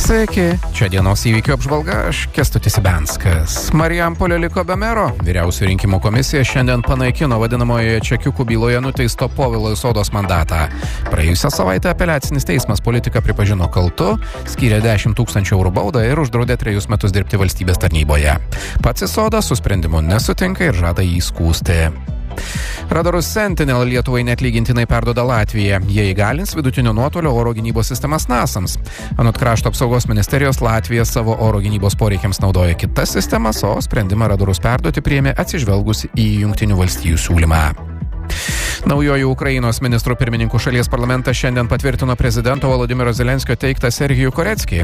Sveiki, čia dienos įvykių apžvalga, aš Kęstutis Ibenskas. Marijampolė liko be mero. Vyriausiųjų rinkimų komisija šiandien panaikino vadinamojoje čekiukų byloje nuteisto Povilo Isodos mandatą. Praėjusią savaitę apeliacinis teismas politiką pripažino kaltu, skyrė 10 000 eurų baudą ir uždraudė 3 metus dirbti valstybės tarnyboje. Pats Isodas su sprendimu nesutinka ir žada jį skųsti. Radarus Sentinel Lietuvai neatlygintinai perduoda Latvija. Jie įgalins vidutinio nuotolio oro gynybos sistemas NASAMS. Anot krašto apsaugos ministerijos, Latvija savo oro gynybos poreikiams naudoja kitas sistemas, o sprendimą radarus perduoti priėmė atsižvelgusi į Jungtinių valstijų siūlymą. Naujoju Ukrainos ministru pirmininku šalies parlamentas šiandien patvirtino prezidento Volodymyro Zelenskio teiktą Serhijų Koreckį.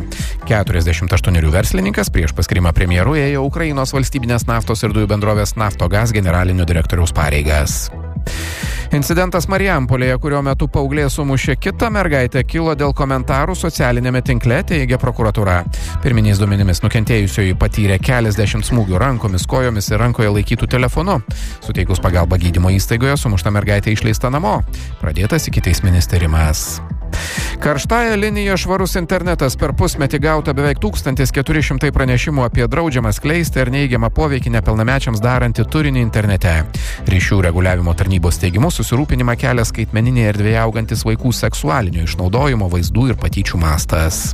48 verslininkas prieš paskyrimą premjeru ėjo Ukrainos valstybinės naftos ir dujų bendrovės Naftogaz generalinio direktoriaus pareigas. Incidentas Marijampolėje, kurio metu paauglė sumušė kitą mergaitę, kilo dėl komentarų socialinėme tinkle, teigia prokuratūra. Pirminiais duomenimis nukentėjusioji patyrė keliasdešimt smūgių rankomis, kojomis ir rankoje laikytų telefonu. Suteikus pagalbą gydymo įstaigoje, sumušta mergaitė išleista namo. Pradėtas ikiteisminis tyrimas. Karštąją liniją Švarus internetas per pusmetį gauta beveik 1400 pranešimų apie draudžiamą skleisti ir neigiamą poveikį nepilnamečiams darantį turinį internete. Ryšių reguliavimo tarnybos teigimu susirūpinimą kelia skaitmeninėje erdvėje augantis vaikų seksualinio išnaudojimo vaizdų ir patyčių mastas.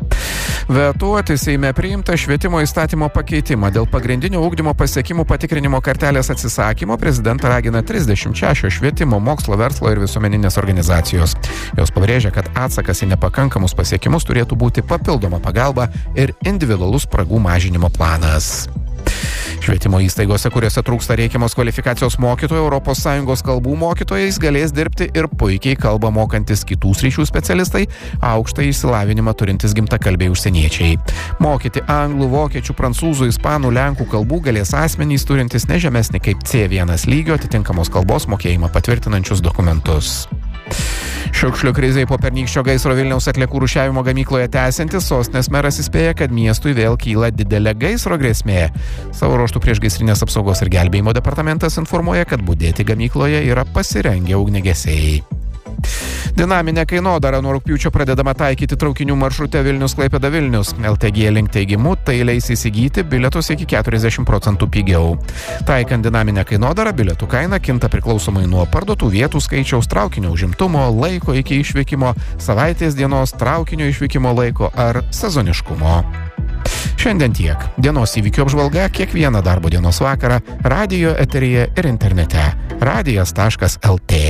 Vetuoti Seime priimta švietimo įstatymo pakeitimą dėl pagrindinio ugdymo pasiekimų patikrinimo kartelės atsisakymo prezidentą ragina 36 švietimo, mokslo, verslo ir visuomeninės organizacijos. Jos pabrėžia, kad atsakas į nepakankamus pasiekimus turėtų būti papildoma pagalba ir individualus spragų mažinimo planas. Švietimo įstaigose, kuriuose trūksta reikiamos kvalifikacijos mokytojų, ES kalbų mokytojais galės dirbti ir puikiai kalbą mokantis kitų sričių specialistai, aukštą išsilavinimą turintis gimtakalbiai užsieniečiai. Mokyti anglų, vokiečių, prancūzų, ispanų, lenkų kalbų galės asmenys turintis ne žemesnį kaip C1 lygio atitinkamos kalbos mokėjimą patvirtinančius dokumentus. Šiukšlių krizei po pernykščio gaisro Vilniaus atliekų rūšiavimo gamykloje tęsiantis, sostinės meras įspėja, kad miestui vėl kyla didelė gaisro grėsmė. Savo ruožtu Priešgaisrinės apsaugos ir gelbėjimo departamentas informuoja, kad budėti gamykloje yra pasirengę ugniagesiai. Dinaminė kainodara nuo rugpjūčio pradedama taikyti traukinių maršrute Vilnius-Klaipėda-Vilnius. LTG Link teigimu, tai leis įsigyti bilietus iki 40% pigiau. Taikant dinaminę kainodarą, bilietų kaina kinta priklausomai nuo parduotų vietų skaičiaus, traukinio užimtumo, laiko iki išvykimo, savaitės dienos, traukinio išvykimo laiko ar sezoniškumo. Šiandien tiek. Dienos įvykių apžvalga kiekvieną darbo dienos vakarą radijo eteryje ir internete. radijas.lt